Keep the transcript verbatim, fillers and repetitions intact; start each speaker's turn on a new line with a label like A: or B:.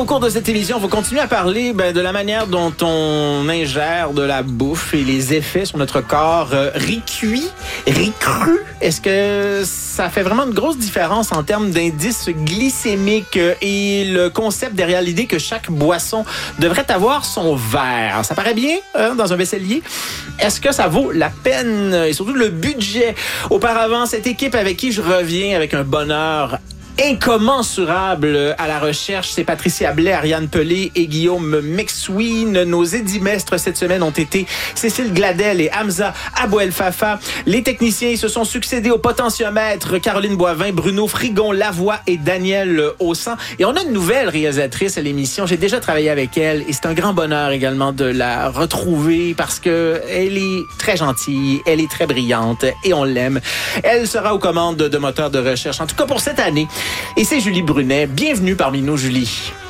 A: au cours de cette émission, on va continuer à parler ben, de la manière dont on ingère de la bouffe et les effets sur notre corps. Euh, riz cuit, riz cru, est-ce que ça fait vraiment une grosse différence en termes d'indice glycémique et le concept derrière l'idée que chaque boisson devrait avoir son verre? Ça paraît bien hein, dans un vaisselier. Est-ce que ça vaut la peine et surtout le budget? Auparavant, cette équipe avec qui je reviens avec un bonheur incommensurable à la recherche, c'est Patricia Blais, Ariane Pelé et Guillaume McSween. Nos édimestres cette semaine ont été Cécile Gladel et Hamza Abouel-Fafa. Les techniciens se sont succédés au potentiomètre Caroline Boivin, Bruno Frigon-Lavoie et Daniel Haussan. Et on a une nouvelle réalisatrice à l'émission. J'ai déjà travaillé avec elle et c'est un grand bonheur également de la retrouver parce que elle est très gentille, elle est très brillante et on l'aime. Elle sera aux commandes de moteurs de recherche, en tout cas pour cette année. Et c'est Julie Brunet. Bienvenue parmi nous, Julie.